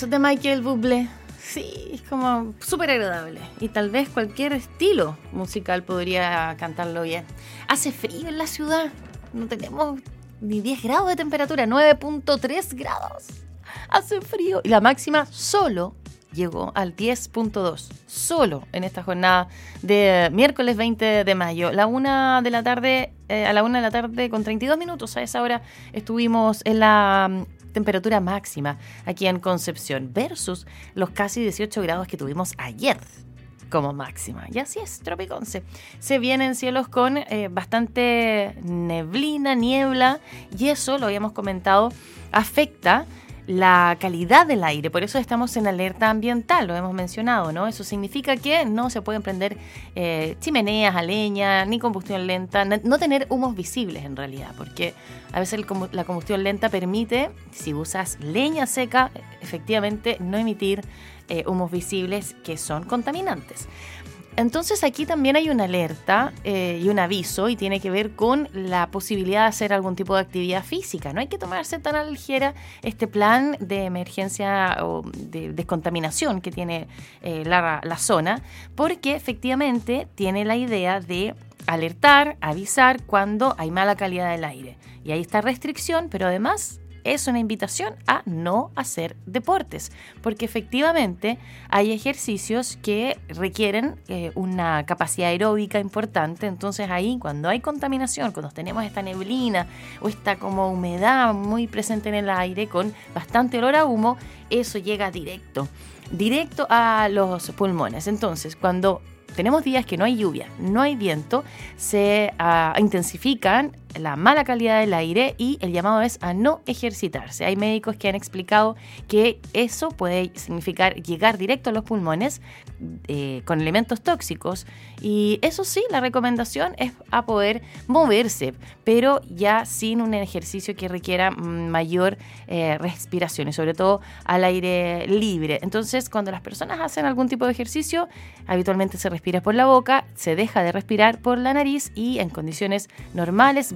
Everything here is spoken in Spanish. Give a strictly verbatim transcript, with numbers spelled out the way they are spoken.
De Michael Bublé, sí, es como súper agradable y tal vez cualquier estilo musical podría cantarlo bien. Hace frío en la ciudad, no tenemos ni diez grados de temperatura, nueve punto tres grados, hace frío y la máxima solo llegó al diez punto dos, solo en esta jornada de miércoles veinte de mayo, la una de la tarde, eh, a la una de la tarde con treinta y dos minutos, a esa hora estuvimos en la temperatura máxima aquí en Concepción versus los casi dieciocho grados que tuvimos ayer como máxima. Y así es, Tropiconce. Se vienen cielos con eh, bastante neblina, niebla, y eso, lo habíamos comentado, afecta la calidad del aire, por eso estamos en alerta ambiental, lo hemos mencionado, ¿no? Eso significa que no se pueden prender eh, chimeneas a leña, ni combustión lenta, no tener humos visibles en realidad, porque a veces el, la combustión lenta permite, si usas leña seca, efectivamente no emitir eh, humos visibles que son contaminantes. Entonces aquí también hay una alerta eh, y un aviso y tiene que ver con la posibilidad de hacer algún tipo de actividad física. No hay que tomarse tan a la ligera este plan de emergencia o de descontaminación que tiene eh, la, la zona, porque efectivamente tiene la idea de alertar, avisar cuando hay mala calidad del aire. Y ahí está restricción, pero además es una invitación a no hacer deportes, porque efectivamente hay ejercicios que requieren eh, una capacidad aeróbica importante. Entonces ahí, cuando hay contaminación, cuando tenemos esta neblina o esta como humedad muy presente en el aire con bastante olor a humo, eso llega directo, directo a los pulmones. Entonces, cuando tenemos días que no hay lluvia, no hay viento, se uh, intensifican la mala calidad del aire y el llamado es a no ejercitarse. Hay médicos que han explicado que eso puede significar llegar directo a los pulmones eh, con elementos tóxicos, y eso sí, la recomendación es a poder moverse, pero ya sin un ejercicio que requiera mayor eh, respiración y sobre todo al aire libre. Entonces, cuando las personas hacen algún tipo de ejercicio, habitualmente se respira por la boca, se deja de respirar por la nariz y en condiciones normales